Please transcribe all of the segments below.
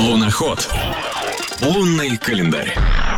Луноход. Лунный календарь.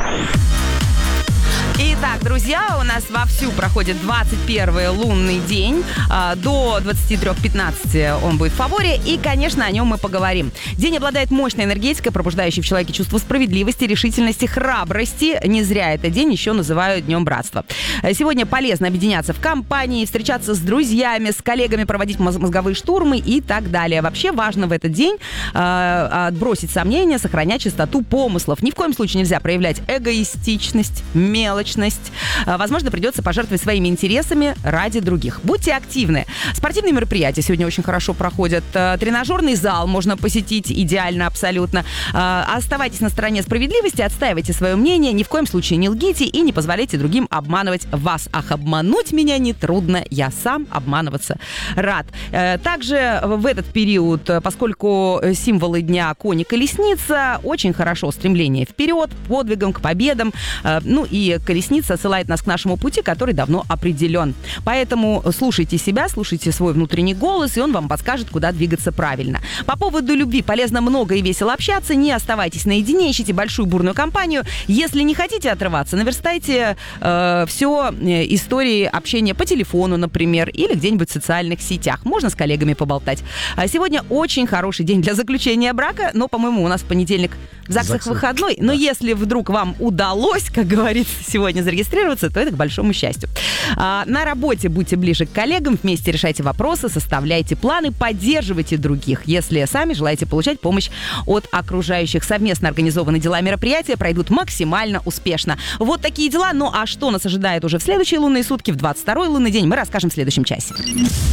Итак, друзья, у нас вовсю проходит 21-й лунный день. До 23:15 он будет в фаворе. И, конечно, о нем мы поговорим. День обладает мощной энергетикой, пробуждающей в человеке чувство справедливости, решительности, храбрости. Не зря этот день еще называют Днем Братства. Сегодня полезно объединяться в компании, встречаться с друзьями, с коллегами, проводить мозговые штурмы и так далее. Вообще важно в этот день отбросить сомнения, сохранять чистоту помыслов. Ни в коем случае нельзя проявлять эгоистичность, мелочность. Возможно, придется пожертвовать своими интересами ради других. Будьте активны. Спортивные мероприятия сегодня очень хорошо проходят. Тренажерный зал можно посетить идеально абсолютно. Оставайтесь на стороне справедливости, отстаивайте свое мнение, ни в коем случае не лгите и не позволяйте другим обманывать вас. Ах, обмануть меня нетрудно, я сам обманываться рад. Также в этот период, поскольку символы дня конь и колесница, очень хорошо стремление вперед, подвигам, к победам. Ну и колесница ссылает нас к нашему пути, который давно определен. Поэтому слушайте себя, слушайте свой внутренний голос, и он вам подскажет, куда двигаться правильно. По поводу любви полезно много и весело общаться. Не оставайтесь наедине, ищите большую бурную компанию. Если не хотите отрываться, наверстайте все истории общения по телефону, например, или где-нибудь в социальных сетях. Можно с коллегами поболтать. Сегодня очень хороший день для заключения брака, но, по-моему, у нас в понедельник в ЗАГСах выходной. Но если вдруг вам удалось, как говорится, сегодня зарегистрироваться, то это к большому счастью. На работе будьте ближе к коллегам, вместе решайте вопросы, составляйте планы, поддерживайте других. Если сами желаете получать помощь от окружающих. Совместно организованные дела и мероприятия пройдут максимально успешно. Вот такие дела. Ну а что нас ожидает уже в следующие лунные сутки, в 22-й лунный день, мы расскажем в следующем часе.